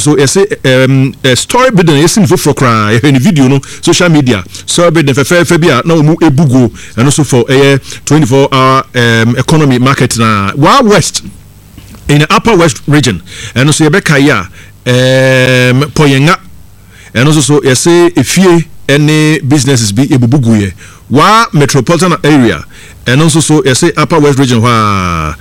so yes story building yes in for cry any video no social media story building fe bia na omu ebugo and also for 24-hour economy market na Wild West in the Upper West region and also yebeka ya poyenga and also so yes efie any businesses be ebubugu ye wa metropolitan area and also so yes Upper West region wa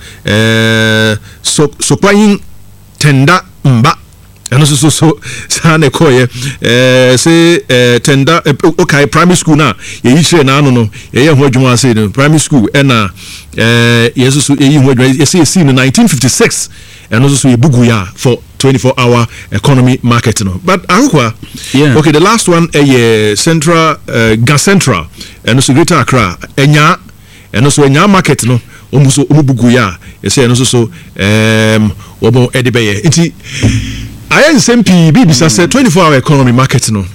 so kwayin tenda mba and also so sana koye say tenda okay primary school na ye yire na no ye ho adwuma say no primary school na yes so ye ho adwuma ye say in 1956 and also so ye bugu ya for 24-hour economy market no but ahukwa okay the last one central gas central and also Greater Accra enya and also enya market no omuso omubugu ya yes and also so obo edebeye nti ayen sempi bibisa say 24-hour economy market no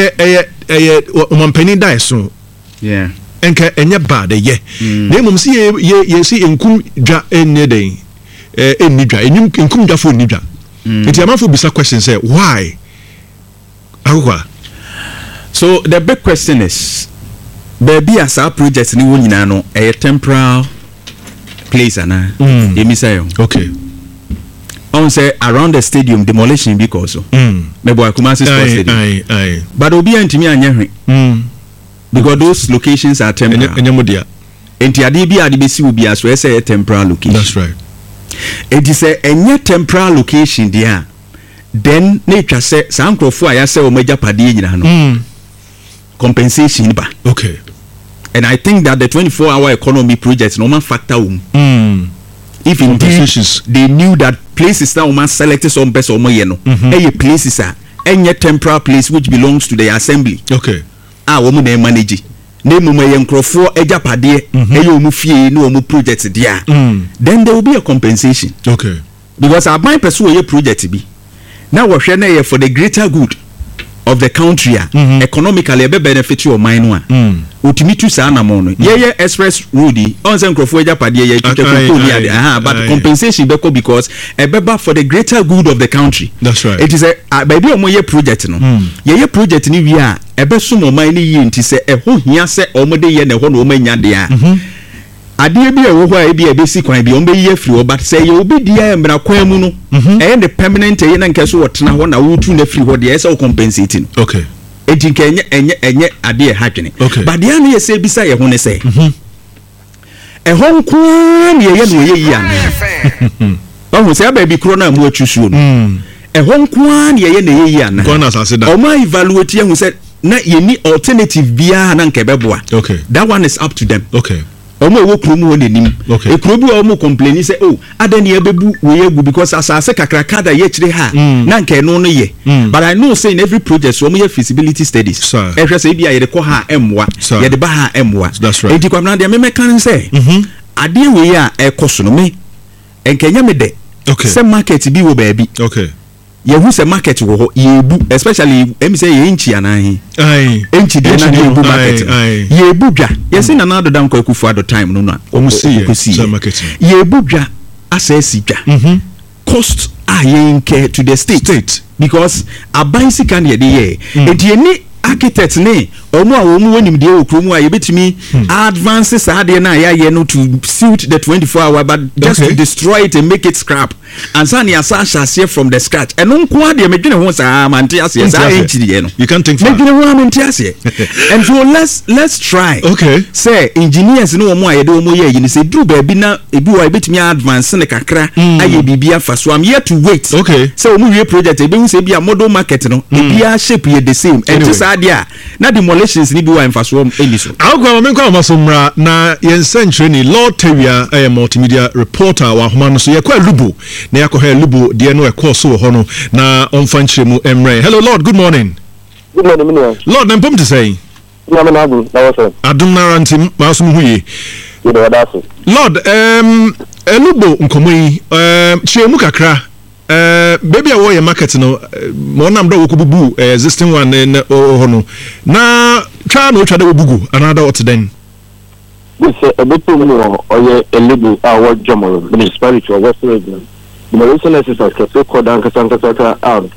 omampani dai so enka enya bad ye na mum si ye si enkum dwa enne den enni dwa enkum dwa fo enni dwa nti amafo bisa question say why ahukwa. So the big question is baby as our project ni wo nyina no temporal place ana emisayo okay on say around the stadium demolition because mebo Kumasi Sports Stadium but obi antimi anya hwe because those locations are temporary enyamodia enti ade bi ade besi obi aso say temporary location. That's right. It is a temporary location there then nature say sankrofo aya say o majapade nyina no compensation ba okay and I think that the 24-hour economy project no man factor if indeed they knew that places that woman selected some best or more places are any temporary place which belongs to the assembly okay woman they manage name crofo ejapade omu fie no omu project there then there will be a compensation okay because our mind pursue a project be now we share for the greater good of the country economically be benefit your mind one utimi tu sa na mo no ye express road on say crofo ejapade ye but compensation be because ebeba for the greater good of the country. That's right. It is a baby omo ye project no ye project ni wi a ebe so mo man ni yi nti se ho hia se omo de ye na ho no omo nya de a ade bi e wo ho a bi e be si kwan bi omo be ye free but say ye obi dia emra kwan mu no the permanent ye na nke so wotena ho na wo tu na free ho de e say compensate no okay enti nke enye ade e hadwene but dia na ye say bi say ye ho ne say ho nko na ye no ye yi ana oh say ba bi kro na mu atwusuo no ho nko na ye na ye yi ana gonna asase da o ma evaluate ye hu say na ye ni alternative bia na nke beboa okay that one is up to them okay omo wo kromu won enim e krobu omo complain say oh adani ebebu we egu because asase kakraka da ye kire ha na nke no no ye but I know say in every project so omo ye feasibility studies e hwe say bia ye de ko ha emwa ye de ba ha emwa enti kwamna de me kan say ade we ya e koso no me enkenya me de say market bi wo ba bi okay ye hu say market wo ho ye bu especially em say ye nchi anan enchi de na ye bu market ye bu dwa ye say na na do dan kwaku fu ado time no no omu see market ye bu dwa asesi dwa cost ye nke to the state because abansi kan ye de ye enti ni architect ne omo a omu wonim de okromu a ye betimi advances ade na ya no to suit the 24-hour but just to destroy it and make it scrap and sani asasha from the scratch and nko ade me dwene ho sa mante ase sa enchiri no you can't think far me dwene ho mante ase and so let's try okay say engineers no omo a ye de omo ye yi ni say do ba bi na ebi wa betimi advance ne kakra aye bibia fa so am here to wait okay say omo wie project e be hu say bia model market no bia shape ye the same and dia na demolitions ni bi wa emfaso eni so agwa me kwa masomra na yensentre ni Lord Tewia multimedia reporter wa homa no so ye kwa lubo na yakọ lubo de no ekọ so ho no na onfa nchiremu emre. Hello Lord, good morning. Good morning minister. Lord na mpom to say na me na wo adum na rantim masum huye ye do wadaso Lord lubo nkomo yi chiremu kakra baby a warrior market no mo nam do wokububu existing one ho no na twa no twa da wobugu another what then this a bit more or a little our jomo municipality or west region the recent exercise kept record and kasanta out